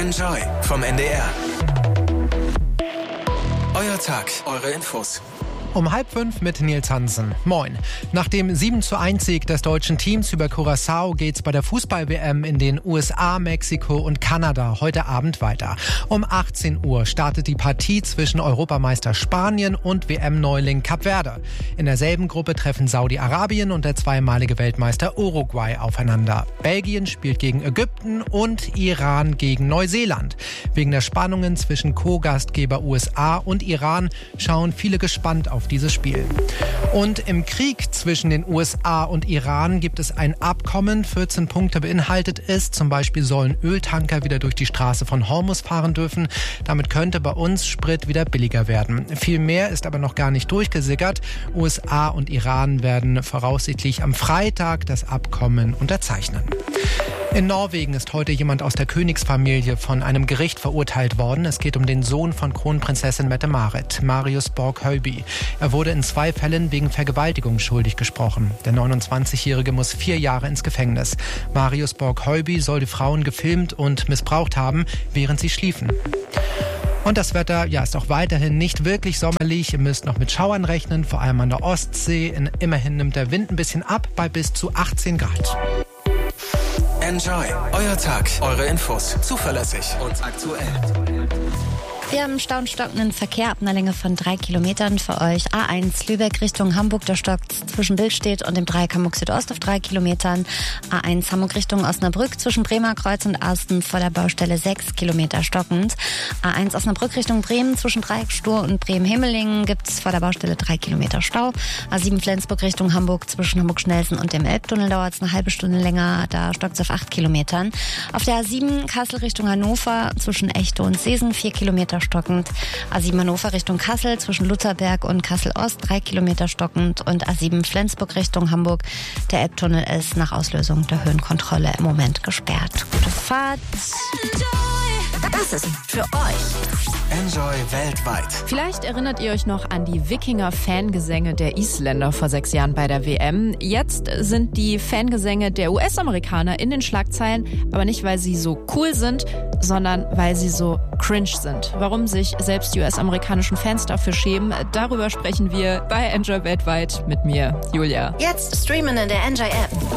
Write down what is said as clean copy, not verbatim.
Enjoy vom NDR. Euer Tag, eure Infos. Um 4:30 mit Nils Hansen. Moin. Nach dem 7:1-Sieg des deutschen Teams über Curaçao geht's bei der Fußball-WM in den USA, Mexiko und Kanada heute Abend weiter. Um 18 Uhr startet die Partie zwischen Europameister Spanien und WM-Neuling Kap Verde. In derselben Gruppe treffen Saudi-Arabien und der zweimalige Weltmeister Uruguay aufeinander. Belgien spielt gegen Ägypten und Iran gegen Neuseeland. Wegen der Spannungen zwischen Co-Gastgeber USA und Iran schauen viele gespannt auf dieses Spiel. Und im Krieg zwischen den USA und Iran gibt es ein Abkommen. 14 Punkte beinhaltet es. Zum Beispiel sollen Öltanker wieder durch die Straße von Hormuz fahren dürfen. Damit könnte bei uns Sprit wieder billiger werden. Viel mehr ist aber noch gar nicht durchgesickert. USA und Iran werden voraussichtlich am Freitag das Abkommen unterzeichnen. In Norwegen ist heute jemand aus der Königsfamilie von einem Gericht verurteilt worden. Es geht um den Sohn von Kronprinzessin Mette-Marit, Marius Borg-Høiby. Er wurde in 2 Fällen wegen Vergewaltigung schuldig gesprochen. Der 29-Jährige muss 4 Jahre ins Gefängnis. Marius Borg-Høiby soll die Frauen gefilmt und missbraucht haben, während sie schliefen. Und das Wetter, ist auch weiterhin nicht wirklich sommerlich. Ihr müsst noch mit Schauern rechnen, vor allem an der Ostsee. Immerhin nimmt der Wind ein bisschen ab bei bis zu 18 Grad. Enjoy, euer Tag, eure Infos. Zuverlässig und aktuell. Wir haben stockenden Verkehr ab einer Länge von 3 Kilometern für euch. A1 Lübeck Richtung Hamburg, der stockt zwischen Billstedt und dem Dreieck Hamburg Südost auf 3 Kilometern. A1 Hamburg Richtung Osnabrück zwischen Bremer Kreuz und Asten vor der Baustelle 6 Kilometer stockend. A1 Osnabrück Richtung Bremen zwischen Dreieck Stur und Bremen-Himmelingen gibt's vor der Baustelle 3 Kilometer Stau. A7 Flensburg Richtung Hamburg zwischen Hamburg-Schnelsen und dem Elbtunnel dauert es eine halbe Stunde länger, da stockt's auf 8 Kilometern. Auf der A7 Kassel Richtung Hannover zwischen Echte und Seesen 4 Kilometer stockend. A7 Hannover Richtung Kassel zwischen Lutherberg und Kassel-Ost 3 Kilometer stockend und A7 Flensburg Richtung Hamburg. Der Elbtunnel ist nach Auslösung der Höhenkontrolle im Moment gesperrt. Gute Fahrt. Das ist für euch. Enjoy weltweit. Vielleicht erinnert ihr euch noch an die Wikinger-Fangesänge der Isländer vor 6 Jahren bei der WM. Jetzt sind die Fangesänge der US-Amerikaner in den Schlagzeilen, aber nicht, weil sie so cool sind, sondern weil sie so cringe sind. Warum sich selbst die US-amerikanischen Fans dafür schämen, darüber sprechen wir bei Enjoy weltweit mit mir, Julia. Jetzt streamen in der Enjoy-App.